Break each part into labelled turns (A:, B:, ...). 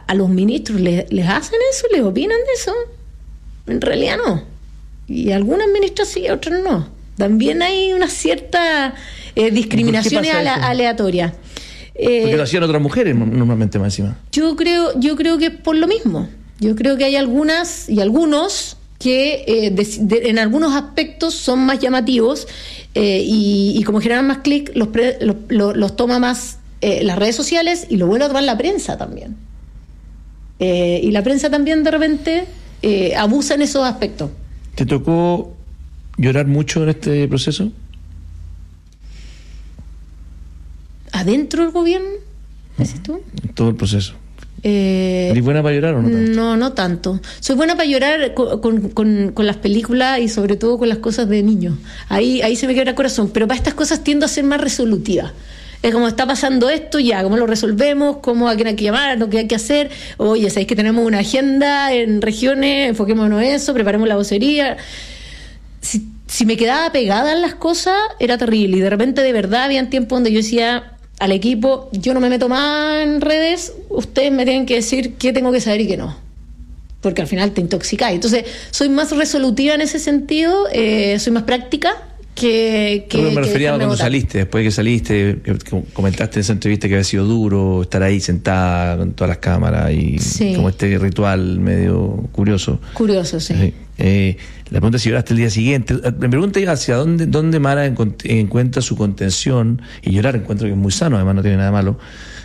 A: ¿A los ministros les hacen eso? ¿Les opinan de eso? En realidad no. Y algunas ministras sí, otras no. También hay una cierta discriminación aleatoria.
B: Porque lo hacían otras mujeres normalmente más encima.
A: Yo creo que es por lo mismo. Yo creo que hay algunas y algunos que en algunos aspectos son más llamativos y como generan más clic, los toma más las redes sociales y lo vuelve a tomar la prensa también. Y la prensa también de repente abusa en esos aspectos.
B: ¿Te tocó llorar mucho en este proceso?
A: ¿Adentro del gobierno? ¿Dices tú?
B: En todo el proceso. ¿Eres buena para llorar o no tanto?
A: No tanto. Soy buena para llorar con las películas y sobre todo con las cosas de niños. Ahí se me quiebra el corazón. Pero para estas cosas tiendo a ser más resolutiva. Es como está pasando esto, ya, ¿cómo lo resolvemos? ¿Cómo a quién hay que llamar? ¿Lo que hay que hacer? Oye, ¿sabéis que tenemos una agenda en regiones? Enfoquémonos en eso, preparemos la vocería. Si me quedaba pegada en las cosas, era terrible. Y de repente, de verdad, había tiempos donde yo decía al equipo, yo no me meto más en redes, ustedes me tienen que decir qué tengo que saber y qué no. Porque al final te intoxicáis. Entonces, soy más resolutiva en ese sentido, soy más práctica que
B: me refería a cuando saliste, después de que saliste, que comentaste en esa entrevista que había sido duro estar ahí sentada con todas las cámaras y sí, como este ritual medio curioso.
A: Curioso, sí.
B: La pregunta es si lloraste el día siguiente. Me pregunta hacia dónde Mara encuentra su contención, y llorar encuentro que es muy sano, además no tiene nada malo,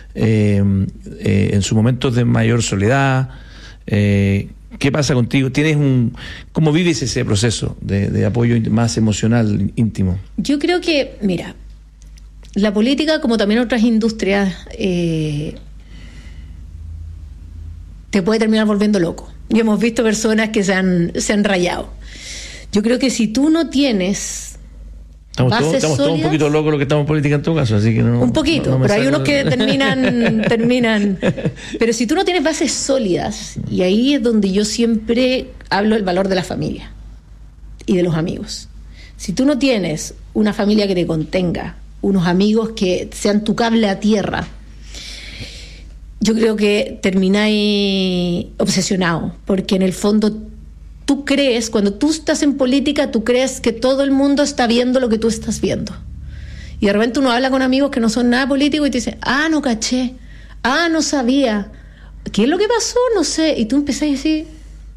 B: en sus momentos de mayor soledad. ¿Qué pasa contigo? ¿Cómo vives ese proceso de apoyo más emocional, íntimo?
A: Yo creo que, mira, la política, como también otras industrias, te puede terminar volviendo loco. Y hemos visto personas que se han rayado. Yo creo que si tú no tienes
B: Estamos todos un poquito locos los que estamos en política en todo caso, así que no.
A: Un poquito, no pero hay unos que terminan. Pero si tú no tienes bases sólidas, y ahí es donde yo siempre hablo del valor de la familia y de los amigos. Si tú no tienes una familia que te contenga, unos amigos que sean tu cable a tierra, yo creo que termináis obsesionado, porque en el fondo tú crees, cuando tú estás en política, tú crees que todo el mundo está viendo lo que tú estás viendo. Y de repente uno habla con amigos que no son nada políticos y te dicen, no caché, no sabía, ¿qué es lo que pasó? No sé. Y tú empezás a decir,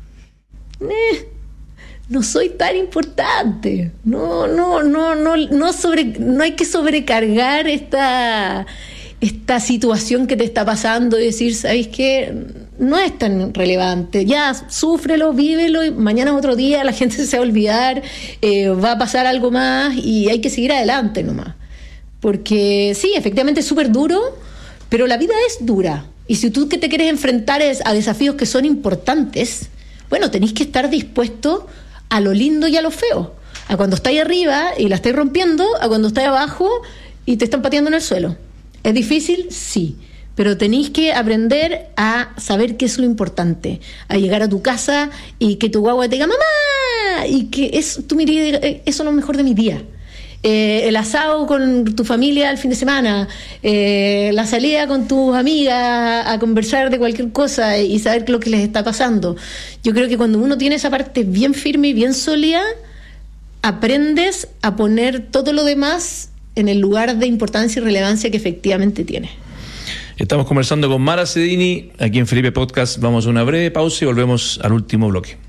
A: no soy tan importante. No hay que sobrecargar esta situación que te está pasando y decir, ¿sabéis qué? No es tan relevante, ya, súfrelo, vívelo, y mañana es otro día, la gente se va a olvidar, va a pasar algo más y hay que seguir adelante nomás. Porque sí, efectivamente es súper duro, pero la vida es dura. Y si tú que te quieres enfrentar a desafíos que son importantes, bueno, tenés que estar dispuesto a lo lindo y a lo feo. A cuando estáis arriba y la estáis rompiendo, a cuando estáis abajo y te están pateando en el suelo. ¿Es difícil? Sí. Pero tenéis que aprender a saber qué es lo importante, a llegar a tu casa y que tu guagua te diga ¡mamá! Y que tú me digas, eso es lo mejor de mi día. El asado con tu familia el fin de semana, la salida con tus amigas a conversar de cualquier cosa y saber lo que les está pasando. Yo creo que cuando uno tiene esa parte bien firme y bien sólida, aprendes a poner todo lo demás en el lugar de importancia y relevancia que efectivamente tiene.
B: Estamos conversando con Mara Cedini aquí en Felipe Podcast. Vamos a una breve pausa y volvemos al último bloque.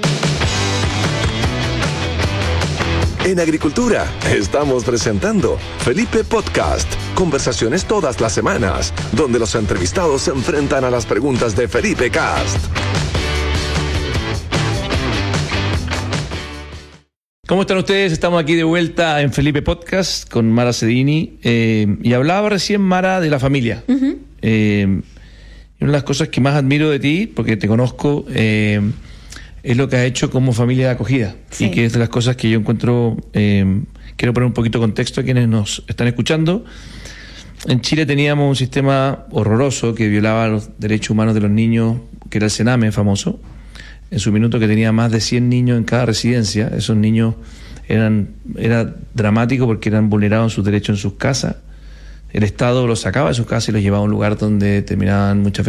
C: En Agricultura estamos presentando Felipe Podcast. Conversaciones todas las semanas, donde los entrevistados se enfrentan a las preguntas de Felipe Cast.
B: ¿Cómo están ustedes? Estamos aquí de vuelta en Felipe Podcast con Mara Cedini y hablaba recién, Mara, de la familia. Uh-huh. Una de las cosas que más admiro de ti, porque te conozco, es lo que has hecho como familia de acogida. Sí. Y que es de las cosas que yo encuentro, quiero poner un poquito de contexto a quienes nos están escuchando. En Chile teníamos un sistema horroroso que violaba los derechos humanos de los niños, que era el Sename famoso, en su minuto, que tenía más de 100 niños en cada residencia. Esos niños era dramático porque eran vulnerados en sus derechos en sus casas. El Estado los sacaba de sus casas y los llevaba a un lugar donde terminaban muchas veces